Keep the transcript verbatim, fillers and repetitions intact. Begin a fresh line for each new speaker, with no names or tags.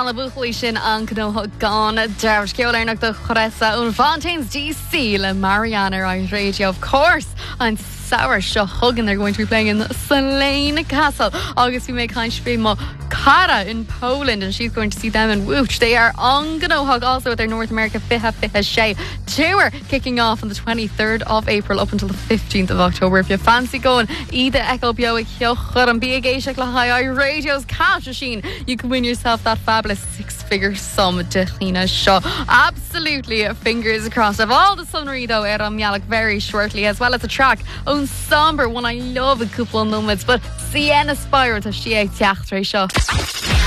Anna buchli sin an cno gan Dervish Ceolarnach the Choressa un Fontaines D C le Mariana Irish Radio. Of course, I'm sour seo hugging they're going to be playing in Slane Castle. August we make kind of mo Cara in Poland, and she's going to see them in Wooch. They are on Gno Hug also with their North America Fiha Fiha Shay tour kicking off on the twenty-third of April up until the fifteenth of October. If you fancy going, either Echo Bio Kyochur and Bia Geishak Lahai Radio's cash machine, you can win yourself that fabulous six-figure sum to Hina Shaw. Absolutely, fingers crossed. Of all the sunry though, Eram Yalak very shortly, as well as a track on somber one I love a couple of moments, but Sienna Spire to she Teachtre Shaw.